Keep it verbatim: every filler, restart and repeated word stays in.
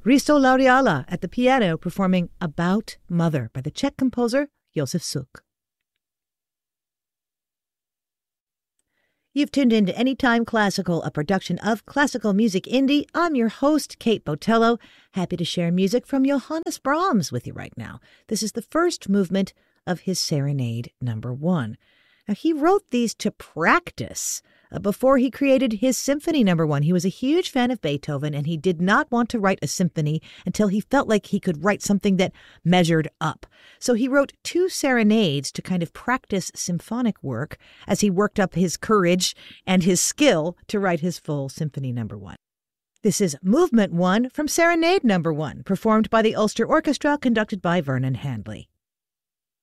Risto Lauriala at the piano performing About Mother by the Czech composer Josef Suk. You've tuned into Anytime Classical, a production of Classical Music Indie. I'm your host, Kate Botello, happy to share music from Johannes Brahms with you right now. This is the first movement of his Serenade Number One. Now, he wrote these to practice uh, before he created his Symphony Number One. He was a huge fan of Beethoven, and he did not want to write a symphony until he felt like he could write something that measured up. So he wrote two serenades to kind of practice symphonic work as he worked up his courage and his skill to write his full Symphony Number One. This is Movement One from Serenade Number One, performed by the Ulster Orchestra, conducted by Vernon Handley.